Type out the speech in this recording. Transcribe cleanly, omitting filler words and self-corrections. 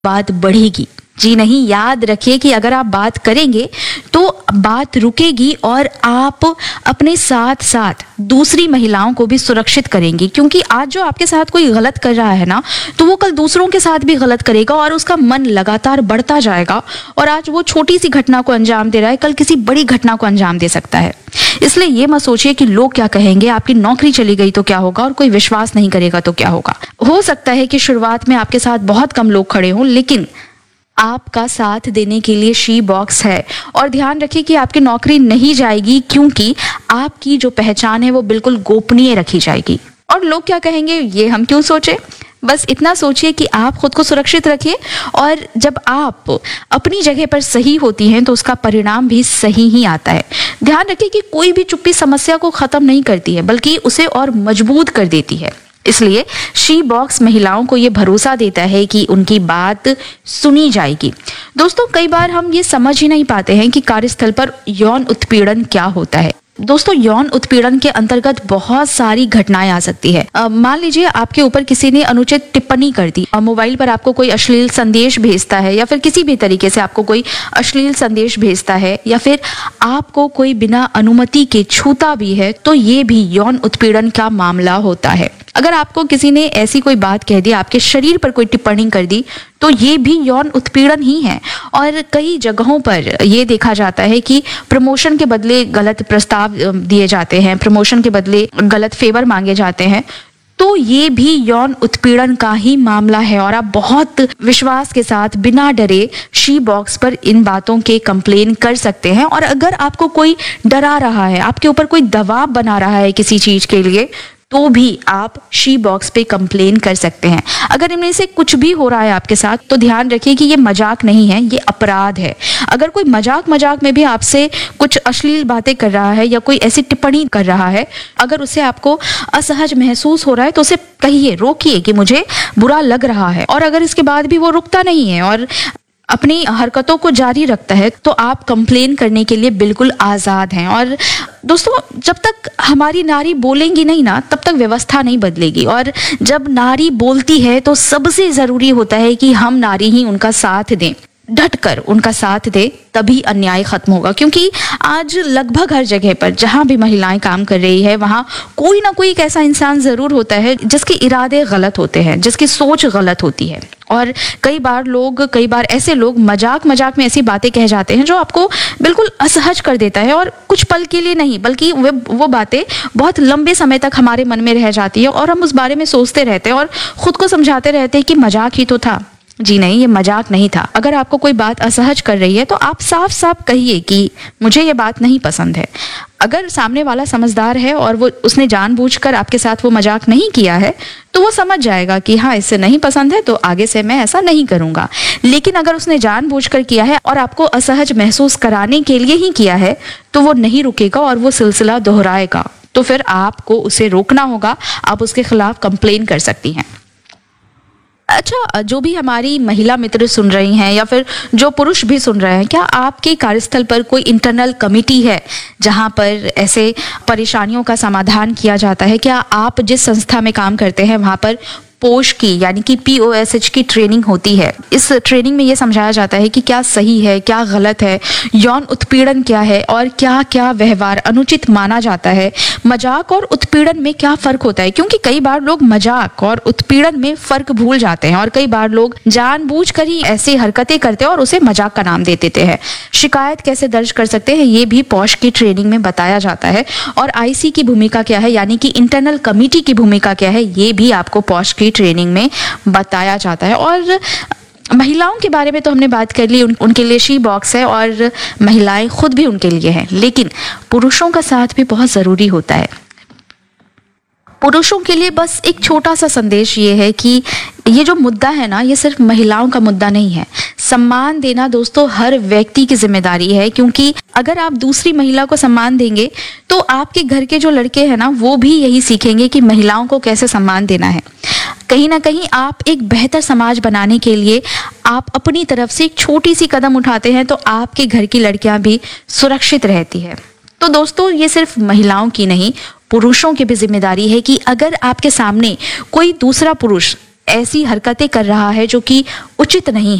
बात बढ़ेगी। जी नहीं, याद रखिए कि अगर आप बात करेंगे तो बात रुकेगी और आप अपने साथ साथ दूसरी महिलाओं को भी सुरक्षित करेंगी, क्योंकि आज जो आपके साथ कोई गलत कर रहा है ना, तो वो कल दूसरों के साथ भी गलत करेगा और उसका मन लगातार बढ़ता जाएगा और आज वो छोटी सी घटना को अंजाम दे रहा है, कल किसी बड़ी घटना को अंजाम दे सकता है। इसलिए ये मत सोचिए कि लोग क्या कहेंगे, आपकी नौकरी चली गई तो क्या होगा और कोई विश्वास नहीं करेगा तो क्या होगा। हो सकता है कि शुरुआत में आपके साथ बहुत कम लोग खड़े हों, लेकिन आपका साथ देने के लिए शी बॉक्स है। और ध्यान रखिए कि आपकी नौकरी नहीं जाएगी, क्योंकि आपकी जो पहचान है वो बिल्कुल गोपनीय रखी जाएगी। और लोग क्या कहेंगे ये हम क्यों सोचे, बस इतना सोचिए कि आप खुद को सुरक्षित रखिए और जब आप अपनी जगह पर सही होती हैं तो उसका परिणाम भी सही ही आता है। ध्यान रखिए कि कोई भी चुप्पी समस्या को खत्म नहीं करती है, बल्कि उसे और मजबूत कर देती है। इसलिए शी बॉक्स महिलाओं को ये भरोसा देता है कि उनकी बात सुनी जाएगी। दोस्तों, कई बार हम ये समझ ही नहीं पाते हैं कि कार्यस्थल पर यौन उत्पीड़न क्या होता है। दोस्तों, यौन उत्पीड़न के अंतर्गत बहुत सारी घटनाएं आ सकती है। मान लीजिए आपके ऊपर किसी ने अनुचित टिप्पणी कर दी, मोबाइल पर आपको कोई अश्लील संदेश भेजता है या फिर किसी भी तरीके से आपको कोई अश्लील संदेश भेजता है या फिर आपको कोई बिना अनुमति के छूता भी है, तो ये भी यौन उत्पीड़न का मामला होता है। अगर आपको किसी ने ऐसी कोई बात कह दी, आपके शरीर पर कोई टिप्पणी कर दी, तो ये भी यौन उत्पीड़न ही है। और कई जगहों पर ये देखा जाता है कि प्रमोशन के बदले गलत प्रस्ताव दिए जाते हैं, प्रमोशन के बदले गलत फेवर मांगे जाते हैं, तो ये भी यौन उत्पीड़न का ही मामला है। और आप बहुत विश्वास के साथ बिना डरे शी बॉक्स पर इन बातों के कंप्लेन कर सकते हैं। और अगर आपको कोई डरा रहा है, आपके ऊपर कोई दबाव बना रहा है किसी चीज के लिए, तो भी आप शी बॉक्स पे कंप्लेन कर सकते हैं। अगर इनमें से कुछ भी हो रहा है आपके साथ, तो ध्यान रखिए कि ये मजाक नहीं है, ये अपराध है। अगर कोई मजाक में भी आपसे कुछ अश्लील बातें कर रहा है या कोई ऐसी टिप्पणी कर रहा है, अगर उससे आपको असहज महसूस हो रहा है, तो उसे कहिए, रोकिए कि मुझे बुरा लग रहा है। और अगर इसके बाद भी वो रुकता नहीं है और अपनी हरकतों को जारी रखता है, तो आप कंप्लेन करने के लिए बिल्कुल आज़ाद हैं। और दोस्तों, जब तक हमारी नारी बोलेंगी नहीं ना, तब तक व्यवस्था नहीं बदलेगी। और जब नारी बोलती है तो सबसे ज़रूरी होता है कि हम नारी ही उनका साथ दें, डटकर उनका साथ दे, तभी अन्याय खत्म होगा। क्योंकि आज लगभग हर जगह पर जहां भी महिलाएं काम कर रही है, वहां कोई ना कोई एक ऐसा इंसान जरूर होता है जिसके इरादे गलत होते हैं, जिसकी सोच गलत होती है। और कई बार ऐसे लोग मजाक में ऐसी बातें कह जाते हैं जो आपको बिल्कुल असहज कर देता है, और कुछ पल के लिए नहीं, बल्कि वो बातें बहुत लंबे समय तक हमारे मन में रह जाती है और हम उस बारे में सोचते रहते हैं और खुद को समझाते रहते हैं कि मजाक ही तो था। जी नहीं, ये मजाक नहीं था। अगर आपको कोई बात असहज कर रही है, तो आप साफ साफ कहिए कि मुझे ये बात नहीं पसंद है। अगर सामने वाला समझदार है और उसने जानबूझकर आपके साथ वो मजाक नहीं किया है, तो वो समझ जाएगा कि हाँ, इससे नहीं पसंद है, तो आगे से मैं ऐसा नहीं करूंगा। लेकिन अगर उसने जानबूझकर किया है और आपको असहज महसूस कराने के लिए ही किया है, तो वो नहीं रुकेगा और वो सिलसिला दोहराएगा। तो फिर आपको उसे रोकना होगा, आप उसके खिलाफ कंप्लेन कर सकती हैं। अच्छा, जो भी हमारी महिला मित्र सुन रही हैं या फिर जो पुरुष भी सुन रहे हैं, क्या आपके कार्यस्थल पर कोई इंटरनल कमिटी है जहां पर ऐसे परेशानियों का समाधान किया जाता है? क्या आप जिस संस्था में काम करते हैं वहां पर पोश की यानी कि POSH की ट्रेनिंग होती है? इस ट्रेनिंग में ये समझाया जाता है कि क्या सही है, क्या गलत है, यौन उत्पीड़न क्या है और क्या क्या व्यवहार अनुचित माना जाता है, मजाक और उत्पीड़न में क्या फर्क होता है। क्योंकि कई बार लोग मजाक और उत्पीड़न में फर्क भूल जाते हैं और कई बार लोग जानबूझकर ही ऐसी हरकतें करते हैं और उसे मजाक का नाम दे देते हैं। शिकायत कैसे दर्ज कर सकते हैं, ये भी पोश की ट्रेनिंग में बताया जाता है। और IC की भूमिका क्या है, यानी कि इंटरनल कमिटी की भूमिका क्या है, ये भी आपको पोश की ट्रेनिंग में बताया जाता है। और महिलाओं के बारे में तो हमने बात कर ली, उनके लिए शी बॉक्स है और महिलाएं खुद भी उनके लिए हैं, लेकिन पुरुषों का साथ भी बहुत ज़रूरी होता है। पुरुषों के लिए बस एक छोटा सा संदेश ये है कि ये जो मुद्दा है ना, ये सिर्फ महिलाओं का मुद्दा नहीं है। सम्मान देना दोस्तों हर व्यक्ति की जिम्मेदारी है, क्योंकि अगर आप दूसरी महिला को सम्मान देंगे तो आपके घर के जो लड़के हैं ना, वो भी यही सीखेंगे कि महिलाओं को कैसे सम्मान देना है। कहीं ना कहीं आप एक बेहतर समाज बनाने के लिए आप अपनी तरफ से एक छोटी सी कदम उठाते हैं, तो आपके घर की लड़कियां भी सुरक्षित रहती है। तो दोस्तों, ये सिर्फ महिलाओं की नहीं, पुरुषों की भी जिम्मेदारी है कि अगर आपके सामने कोई दूसरा पुरुष ऐसी हरकतें कर रहा है जो कि उचित नहीं